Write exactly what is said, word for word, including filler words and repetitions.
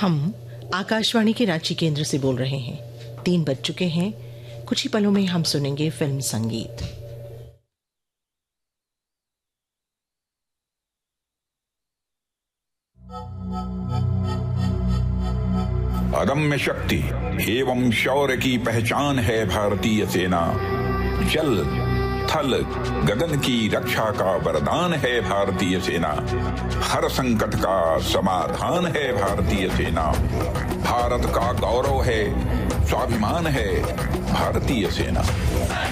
हम आकाशवाणी के रांची केंद्र से बोल रहे हैं। तीन बज चुके हैं। कुछ ही पलों में हम सुनेंगे फिल्म संगीत। अदम्य शक्ति एवं शौर्य की पहचान है भारतीय सेना। जल थल गगन की रक्षा का वरदान है भारतीय सेना। हर संकट का समाधान है भारतीय सेना। भारत का गौरव है, स्वाभिमान है भारतीय सेना।